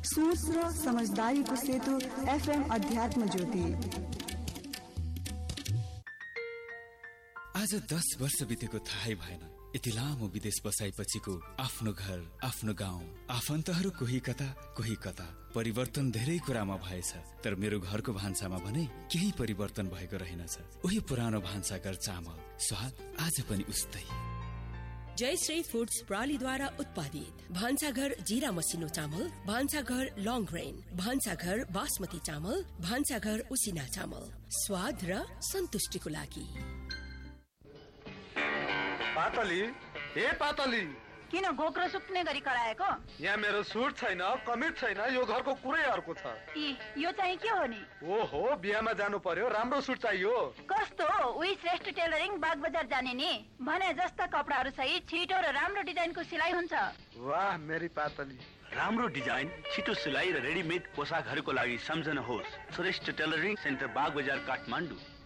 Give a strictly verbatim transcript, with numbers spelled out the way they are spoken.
सोच र समझदारीको सेतु एफएम अध्यात्म ज्योति। आज दस वर्ष बितेको थाहै भएन। यति लामो विदेश बसाइपछिको आफ्नो घर, आफ्नो गाउँ, आफन्तहरू कोही कता कोही कता। परिवर्तन धेरै कुरामा भएछ, तर मेरो घरको भान्सामा भने केही परिवर्तन भएको रहेनछ। उही पुरानो भान्साघर चामल स्वाद आज पनि उस्तै। जयश्री फूड्स प्रणालीद्वारा उत्पादित भान्साघर जीरा मसिनो चामल, भान्साघर लङ ग्रेन, भान्साघर बासमती चामल, भान्साघर उसिना चामल, स्वाद र सन्तुष्टिको लागि। पातली, ए पातली, किन गोक्रो सुत्ने गरी कराएको? यहाँ मेरो सुट छैन, कमिज छैन, यो घरको कुरै अर्को छ। ई यो चाहिँ के हो नि? ओहो, बिहामा जानु पर्यो, राम्रो सुट चाहियो। कस्तो? उही श्रेष्ठ टेलरिङ बाग बजार जाने नि। भने जस्ता कपडाहरू सहित छिटो र राम्रो डिजाइनको सिलाइ हुन्छ। वाह मेरी पातली, राम्रो डिजाइन, छिटो सिलाइ र रेडिमेड पोसाकहरूको लागि सम्झनुहोस् श्रेष्ठ टेलरिङ सेन्टर बाग बजार काठमाडौँ।